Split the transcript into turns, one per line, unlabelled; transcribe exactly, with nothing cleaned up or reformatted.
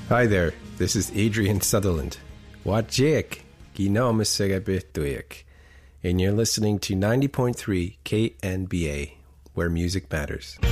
Hi there, this is Adrian Sutherland. Wajik, Ginomisigabituik. And you're listening to ninety point three K N B A, where music matters.